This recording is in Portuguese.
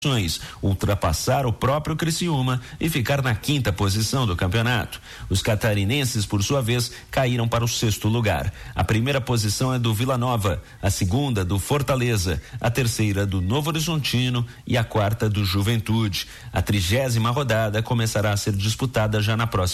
ultrapassar o próprio Criciúma e ficar na 5ª posição do campeonato. Os catarinenses, por sua vez, caíram para o 6º lugar. A 1ª posição é do Vila Nova, a 2ª do Fortaleza, a 3ª do Novo Horizontino e a 4ª do Juventude. A 30ª rodada começará a ser disputada já na próxima